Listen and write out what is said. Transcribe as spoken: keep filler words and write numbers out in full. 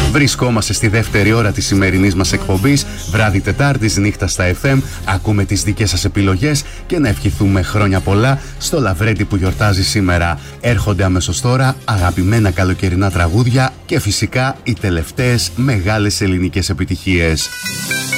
Βρισκόμαστε στη δεύτερη ώρα της σημερινής μας εκπομπής, βράδυ Τετάρτης, νύχτα στα εφ εμ. Ακούμε τις δικές σας επιλογές και να ευχηθούμε χρόνια πολλά στο Λαβρέντι που γιορτάζει σήμερα. Έρχονται αμέσως τώρα αγαπημένα καλοκαιρινά τραγούδια και φυσικά οι τελευταίες μεγάλες ελληνικές επιτυχίες.